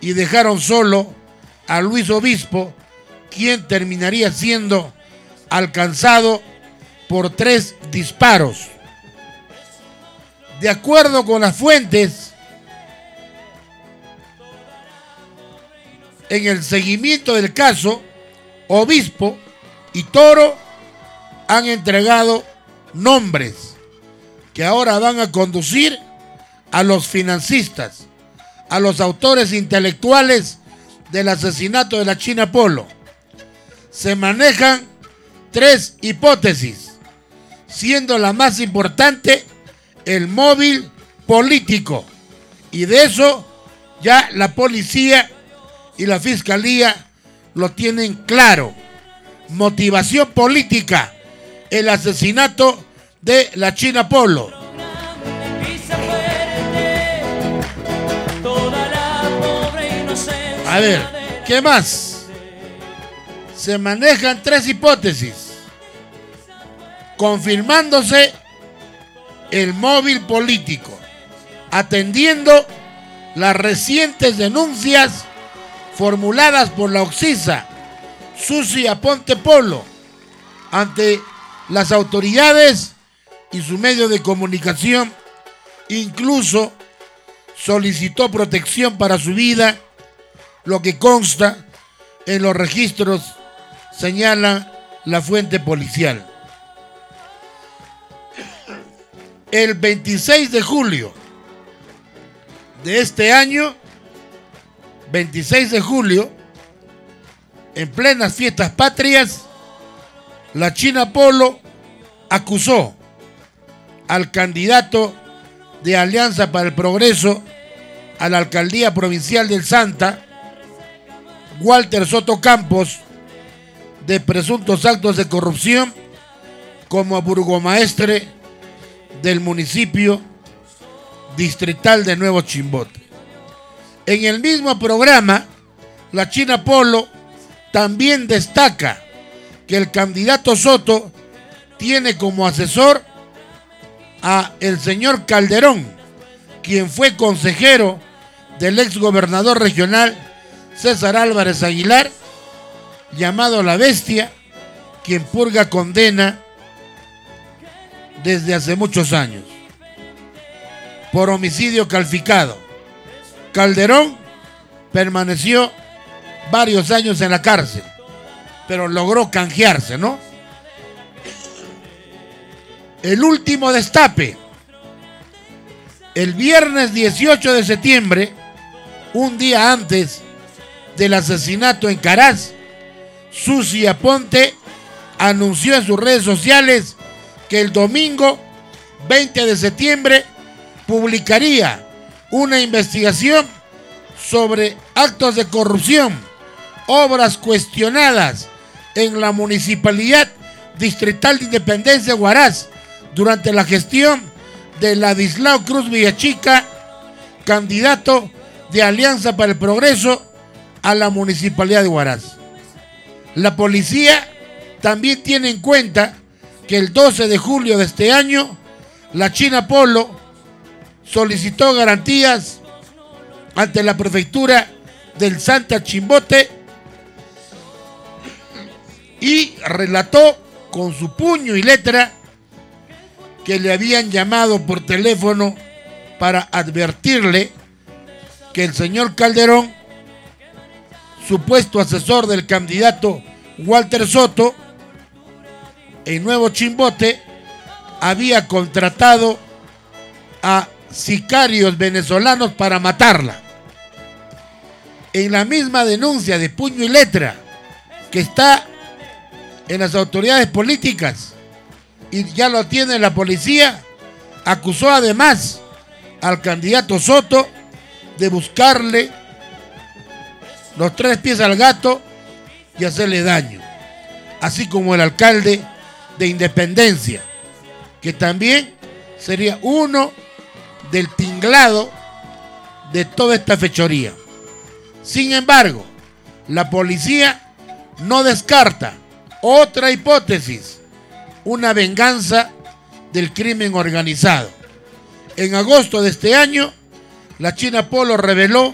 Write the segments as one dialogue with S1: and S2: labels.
S1: y dejaron solo a Luis Obispo, quien terminaría siendo alcanzado por 3 disparos. De acuerdo con las fuentes, en el seguimiento del caso, Obispo y Toro han entregado nombres que ahora van a conducir a los financistas, a los autores intelectuales del asesinato de la China Polo. Se manejan 3 hipótesis, siendo la más importante el móvil político. Y de eso ya la policía y la fiscalía lo tienen claro. Motivación política, el asesinato de la China Polo. A ver, ¿qué más? Se manejan 3 hipótesis, confirmándose el móvil político, atendiendo las recientes denuncias formuladas por la Occisa Susi Aponte Polo ante las autoridades y su medio de comunicación. Incluso solicitó protección para su vida, lo que consta en los registros, señala la fuente policial. El 26 de julio de este año, 26 de julio, en plenas fiestas patrias, la China Polo acusó al candidato de Alianza para el Progreso a la alcaldía provincial del Santa, Walter Soto Campos, de presuntos actos de corrupción como burgomaestre del municipio distrital de Nuevo Chimbote. En el mismo programa, la China Polo también destaca que el candidato Soto tiene como asesor a el señor Calderón, quien fue consejero del exgobernador regional César Álvarez Aguilar, llamado La Bestia, quien purga condena desde hace muchos años por homicidio calificado. Calderón permaneció varios años en la cárcel, pero logró canjearse, ¿no? El último destape. El viernes 18 de septiembre, un día antes del asesinato en Caraz, Susi Aponte anunció en sus redes sociales que el domingo 20 de septiembre publicaría una investigación sobre actos de corrupción, obras cuestionadas en la Municipalidad Distrital de Independencia Huaraz durante la gestión de Ladislao Cruz Villachica, candidato de Alianza para el Progreso a la Municipalidad de Huaraz. La policía también tiene en cuenta que el 12 de julio de este año, la China Polo solicitó garantías ante la prefectura del Santa Chimbote y relató con su puño y letra que le habían llamado por teléfono para advertirle que el señor Calderón, supuesto asesor del candidato Walter Soto en Nuevo Chimbote, había contratado a sicarios venezolanos para matarla. En la misma denuncia de puño y letra que está en las autoridades políticas y ya lo tiene la policía, acusó además al candidato Soto de buscarle los 3 pies al gato y hacerle daño, así como el alcalde de Independencia, que también sería uno del tinglado de toda esta fechoría. Sin embargo, la policía no descarta otra hipótesis, una venganza del crimen organizado. En agosto de este año, la China Polo reveló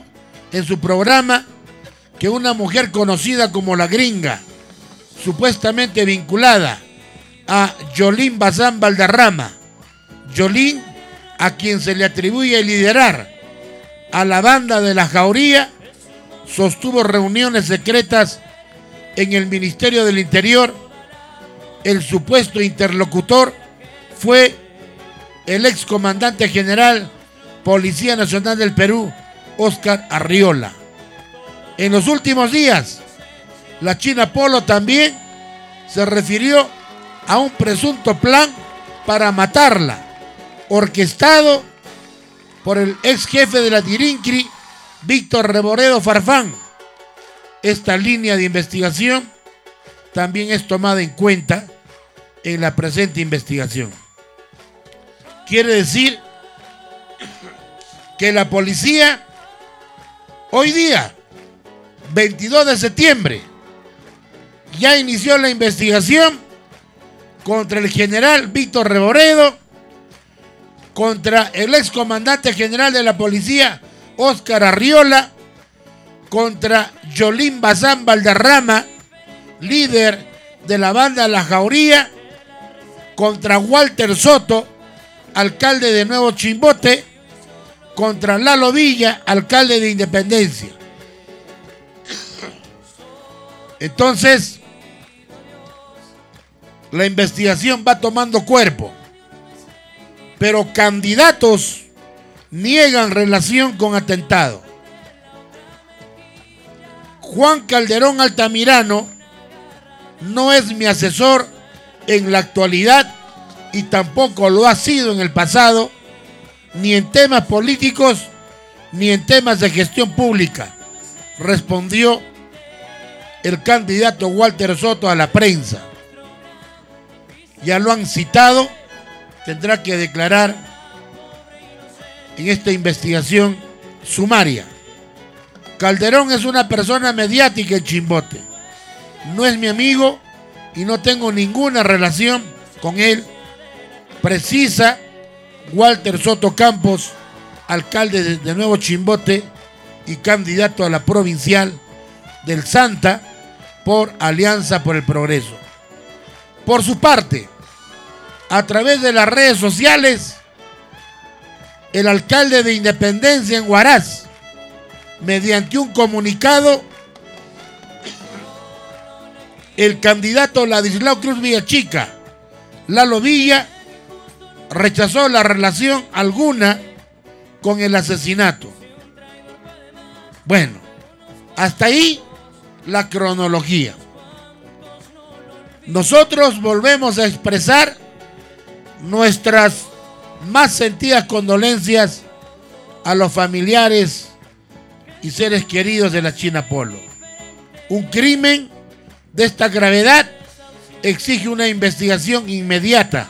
S1: en su programa que una mujer conocida como la Gringa, supuestamente vinculada a Yolín Bazán Valderrama, Yolín, a quien se le atribuye liderar a la banda de la Jauría, sostuvo reuniones secretas en el Ministerio del Interior. El supuesto interlocutor fue el excomandante general Policía Nacional del Perú, Óscar Arriola. En los últimos días, la China Polo también se refirió a un presunto plan para matarla, orquestado por el ex jefe de la Tirincri, Víctor Reboredo Farfán. Esta línea de investigación también es tomada en cuenta en la presente investigación. Quiere decir que la policía hoy día, 22 de septiembre, ya inició la investigación contra el general Víctor Reboredo, contra el excomandante general de la policía Óscar Arriola, contra Yolín Bazán Valderrama, líder de la banda La Jauría, contra Walter Soto, alcalde de Nuevo Chimbote, contra Lalo Villa, alcalde de Independencia. Entonces, la investigación va tomando cuerpo, pero candidatos niegan relación con atentado. Juan Calderón Altamirano no es mi asesor en la actualidad y tampoco lo ha sido en el pasado, ni en temas políticos ni en temas de gestión pública, respondió el candidato Walter Soto a la prensa. Ya lo han citado, tendrá que declarar en esta investigación sumaria. Calderón es una persona mediática en Chimbote. No es mi amigo y no tengo ninguna relación con él, precisa Walter Soto Campos, alcalde de Nuevo Chimbote y candidato a la provincial del Santa por Alianza por el Progreso. Por su parte, a través de las redes sociales, el alcalde de Independencia en Huaraz, mediante un comunicado, el candidato Ladislao Cruz Villachica, Lalo Villa, rechazó la relación alguna con el asesinato. Bueno, hasta ahí la cronología. Nosotros volvemos a expresar nuestras más sentidas condolencias a los familiares y seres queridos de la China Polo. Un crimen de esta gravedad exige una investigación inmediata,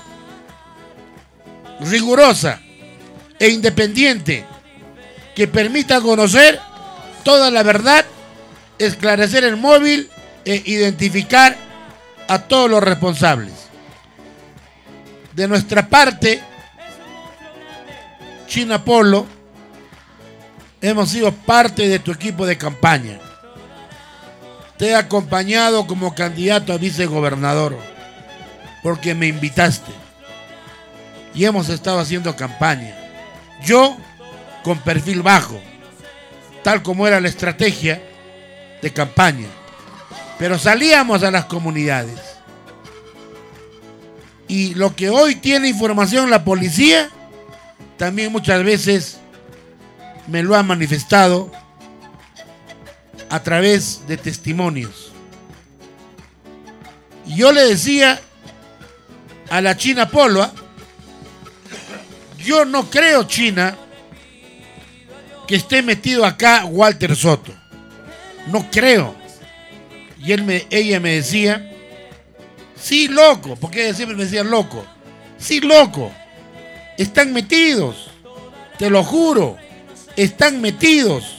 S1: rigurosa e independiente que permita conocer toda la verdad, esclarecer el móvil e identificar a todos los responsables. De nuestra parte, China Polo, hemos sido parte de tu equipo de campaña. Te he acompañado como candidato a vicegobernador porque me invitaste y hemos estado haciendo campaña. Yo con perfil bajo, tal como era la estrategia de campaña, pero salíamos a las comunidades. Y lo que hoy tiene información la policía, también muchas veces me lo ha manifestado a través de testimonios. Y yo le decía a la China Polo, yo no creo, China, que esté metido acá Walter Soto. No creo. Y ella me decía, sí, loco, porque ella siempre me decía loco. Sí, loco, están metidos, te lo juro, están metidos.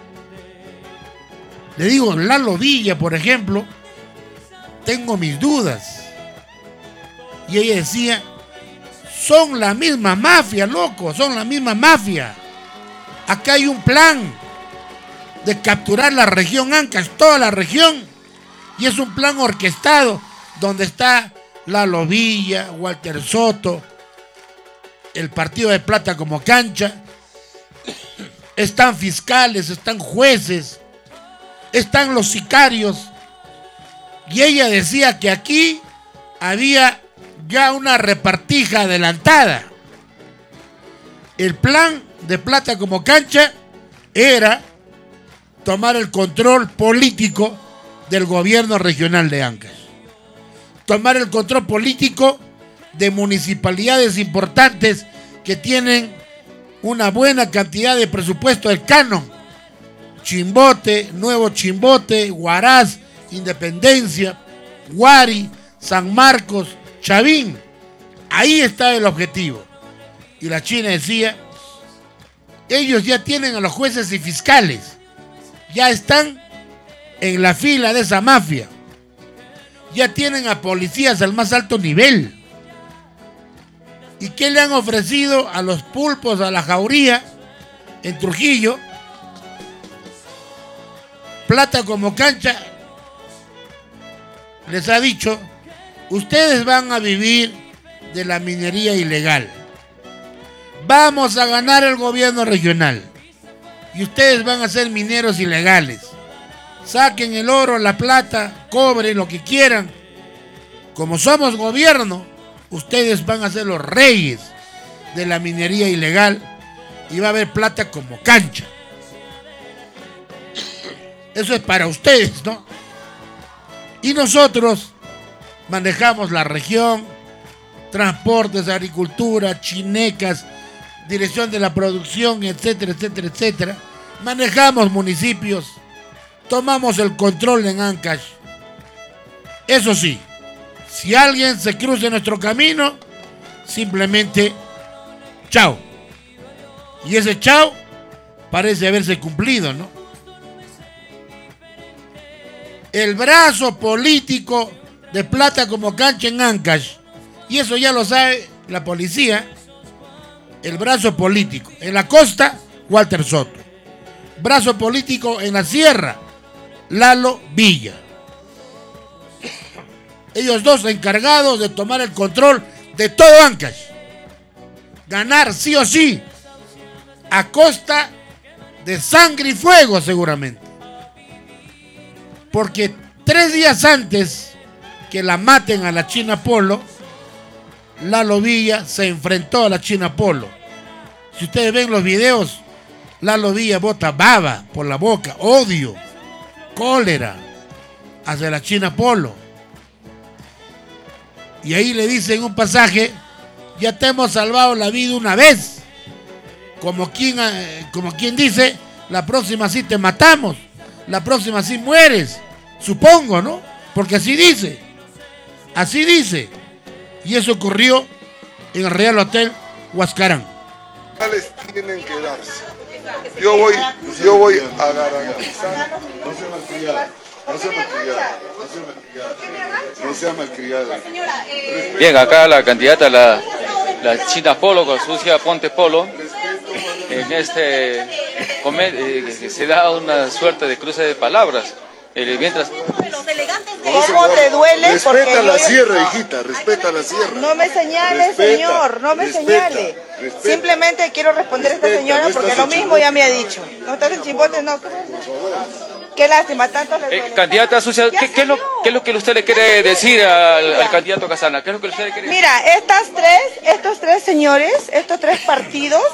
S1: Le digo, Lalo Villa, por ejemplo, tengo mis dudas. Y ella decía, son la misma mafia, loco, son la misma mafia. Acá hay un plan. de capturar la región Ancash, toda la región. Y es un plan orquestado donde está Lalo Villa, Walter Soto, el Partido de Plata como cancha. Están fiscales, están jueces, están los sicarios. Y ella decía que aquí había ya una repartija adelantada. El plan de Plata como cancha era tomar el control político del gobierno regional de Ancash. Tomar el control político de municipalidades importantes que tienen una buena cantidad de presupuesto del canon. Chimbote, Nuevo Chimbote, Huaraz, Independencia, Guari, San Marcos, Chavín. Ahí está el objetivo. Y la China decía, ellos ya tienen a los jueces y fiscales. Ya están en la fila de esa mafia. Ya tienen a policías al más alto nivel. ¿Y qué le han ofrecido a los pulpos, a la jauría en Trujillo? Plata como cancha les ha dicho, ustedes van a vivir de la minería ilegal. Vamos a ganar el gobierno regional. Y ustedes van a ser mineros ilegales. Saquen el oro, la plata, cobre, lo que quieran. Como somos gobierno, ustedes van a ser los reyes de la minería ilegal y va a haber plata como cancha. Eso es para ustedes, ¿no? Y nosotros manejamos la región, transportes, agricultura, chinecas, dirección de la producción, etcétera, etcétera, etcétera. Manejamos municipios, tomamos el control en Ancash. Eso sí, si alguien se cruza en nuestro camino, simplemente chao. Y ese chao parece haberse cumplido, ¿no? El brazo político de Plata como cancha en Ancash, y eso ya lo sabe la policía, el brazo político. En la costa, Walter Soto. Brazo político en la sierra, Lalo Villa. Ellos dos encargados de tomar el control de todo Ancash. Ganar sí o sí, a costa de sangre y fuego seguramente. Porque 3 días antes que la maten a la China Polo, Lalo Villa se enfrentó a la China Polo. Si ustedes ven los videos, Lalo Villa bota baba por la boca, odio, cólera hacia la China Polo. Y ahí le dice en un pasaje, ya te hemos salvado la vida una vez. Como quien dice, la próxima sí te matamos, la próxima sí mueres, supongo, ¿no? Porque así dice. Así dice. Y eso ocurrió en el Real Hotel Huascarán.
S2: Tienen que darse. Yo voy a garantizar. No sea malcriada. No sea malcriada. No sea malcriada.
S3: Bien, acá la candidata, la China Polo, con Sucia Ponte Polo, en se da una suerte de cruce de palabras. Mientras...
S4: ¿Cómo te duele?
S2: Respeta la sierra, hijita, respeta la sierra.
S4: No me señale, señor, no me señale. Simplemente quiero responder a esta señora porque lo mismo ya me ha dicho. No estás en Chimbote, no. Qué lástima, tanto le duele.
S3: Candidata Sucia, ¿qué es lo que usted le quiere decir al candidato Casana? ¿Qué es lo que usted le quiere decir?
S4: Mira, estos tres señores, estos tres partidos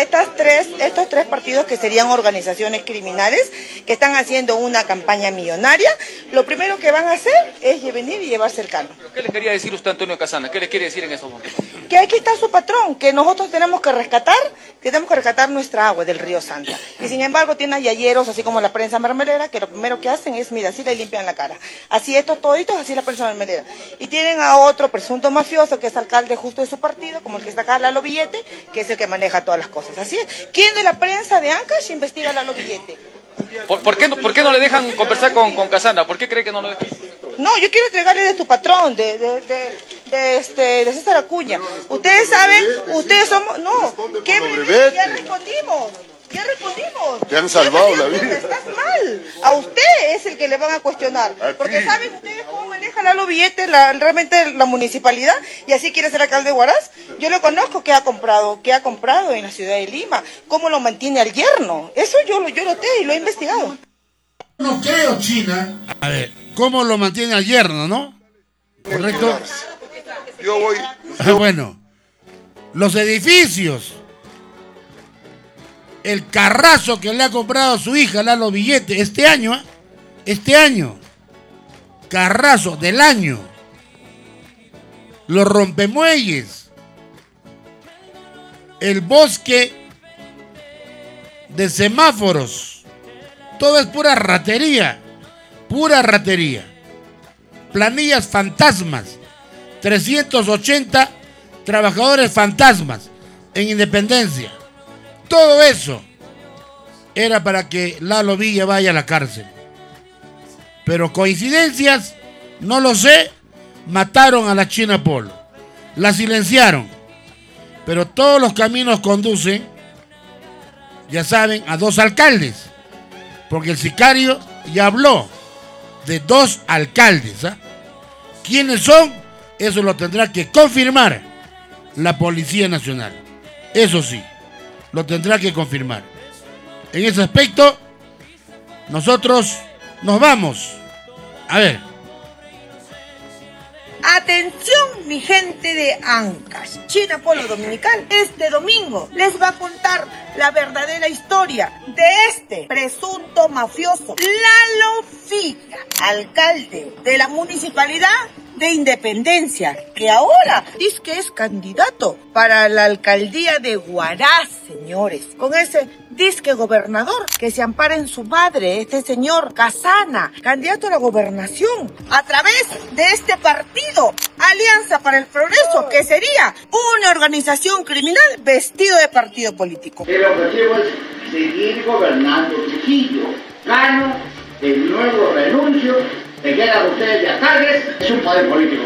S4: que serían organizaciones criminales que están haciendo una campaña millonaria, lo primero que van a hacer es venir y llevarse el canon.
S3: ¿Qué le quería decir usted a Antonio Casana? ¿Qué le quiere decir en esos momentos?
S4: Que aquí está su patrón, que nosotros tenemos que rescatar nuestra agua del río Santa. Y sin embargo tiene a yayeros, así como la prensa mermelera, que lo primero que hacen es, mira, así le limpian la cara. Así estos toditos, así la prensa mermelera. Y tienen a otro presunto mafioso, que es alcalde justo de su partido, como el que está acá, Lalo Billete, que es el que maneja todas las cosas. Así es. ¿Quién de la prensa de Ancash investiga a Lalo Billete?
S3: ¿Por qué no le dejan conversar con Casana? ¿Por qué cree que no lo dejan?
S4: No, yo quiero entregarle de tu patrón, de César Acuña. Ustedes saben, ustedes somos... No, ¿qué breve? Ya respondimos. Ya respondimos.
S2: Te han salvado la vida.
S4: Estás mal. A usted es el que le van a cuestionar. Porque ¿saben ustedes cómo maneja Lalo Villete realmente la municipalidad? Y así quiere ser alcalde de Huaraz. Yo lo conozco que ha comprado en la ciudad de Lima. Cómo lo mantiene al yerno. Eso yo lo sé y lo he investigado.
S1: No creo, China. A ver, ¿cómo lo mantiene al yerno, no? ¿Correcto?
S2: Yo voy.
S1: Bueno, los edificios, el carrazo que le ha comprado a su hija Lalo Villete este año, carrazo del año, los rompemuelles, el bosque de semáforos, todo es pura ratería, planillas fantasmas, 380 trabajadores fantasmas en Independencia. Todo eso era para que Lalo Villa vaya a la cárcel. Pero coincidencias, no lo sé, mataron a la China Polo. La silenciaron. Pero todos los caminos conducen, ya saben, a 2 alcaldes. Porque el sicario ya habló de 2 alcaldes. ¿Ah? ¿Quiénes son? Eso lo tendrá que confirmar la Policía Nacional. Eso sí, lo tendrá que confirmar. En ese aspecto, nosotros nos vamos. A ver.
S4: Atención, mi gente de Ancash, China Polo Dominical. Este domingo les va a contar la verdadera historia de este presunto mafioso, Lalo Villa, alcalde de la municipalidad de Independencia, que ahora dice que es candidato para la alcaldía de Huaraz, señores. Con ese disque gobernador que se ampara en su madre, este señor Casana, candidato a la gobernación, a través de este partido, Alianza para el Progreso, que sería una organización criminal vestido de partido político.
S5: El objetivo es seguir gobernando Trujillo. Gano, el nuevo renuncio. Me quedan ustedes de alcaldes, es un poder político,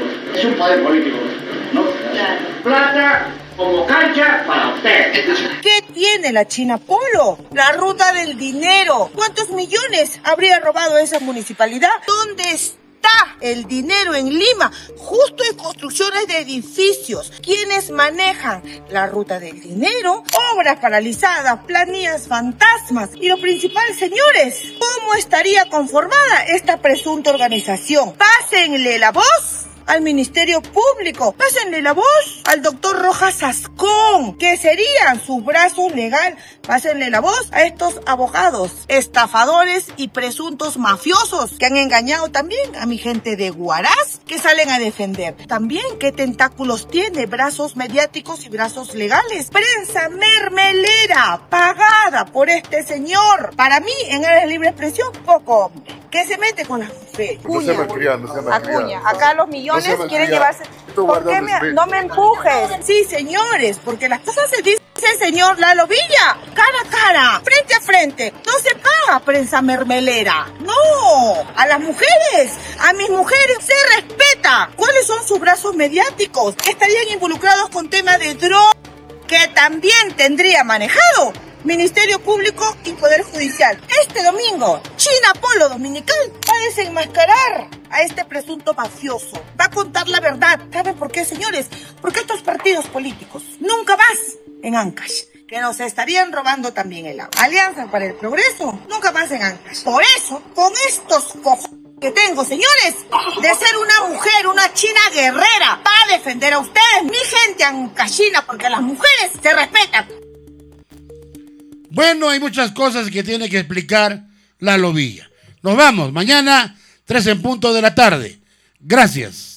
S5: ¿no? Plata como cancha para ustedes.
S4: ¿Qué tiene la China Polo? La ruta del dinero. ¿Cuántos millones habría robado esa municipalidad? ¿Dónde está el dinero en Lima? Justo en construcciones de edificios. ¿Quiénes manejan la ruta del dinero? Obras paralizadas, planillas fantasmas. Y lo principal, señores, ¿cómo estaría conformada esta presunta organización? Pásenle la voz al Ministerio Público, pásenle la voz al doctor Rojas Ascón, que serían sus brazos legal. Pásenle la voz a estos abogados, estafadores y presuntos mafiosos que han engañado también a mi gente de Huaraz, que salen a defender. También, ¿qué tentáculos tiene? Brazos mediáticos y brazos legales. Prensa mermelera, pagada por este señor. Para mí, en áreas de libre expresión, poco hombre. ¿Qué se mete con la fe? Acuña, acá los millones quieren llevarse. ¿Por qué no me empujes? Sí, señores, porque las cosas se dicen, señor Lalo Villa, cara a cara, frente a frente. No se paga prensa mermelera. No, a las mujeres, a mis mujeres se respeta. ¿Cuáles son sus brazos mediáticos? Estarían involucrados con temas de droga, que también tendría manejado Ministerio Público y Poder Judicial. Este domingo, China Polo Dominical va a desenmascarar a este presunto mafioso. Va a contar la verdad. ¿Saben por qué, señores? Porque estos partidos políticos nunca más en Ancash, que nos estarían robando también el agua. Alianza para el Progreso, nunca más en Ancash. Por eso, con estos que tengo, señores, de ser una mujer, una china guerrera, para defender a ustedes, mi gente ancashina, porque las mujeres se respetan.
S1: Bueno, hay muchas cosas que tiene que explicar Lalo Villa. Nos vamos, mañana 3 en punto de la tarde. Gracias.